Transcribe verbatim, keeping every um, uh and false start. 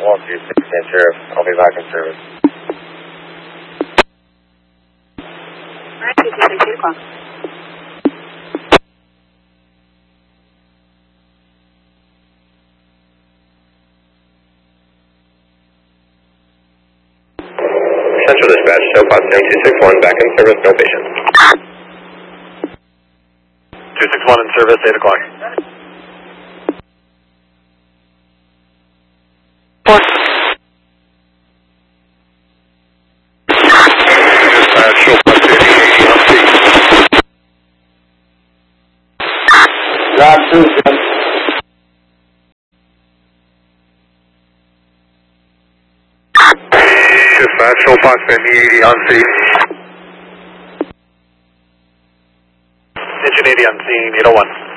one two six, stand sheriff. I'll be back in service. Alright, two two six, eight o'clock. Central Dispatch, show pod two six one, back in service, no patient. two six one in service, eight o'clock. Four. Dispatch, show pod two eighty on C. Rob two, Jim. Dispatch, show pod eighty on C. Engine eighty on scene, eight oh one.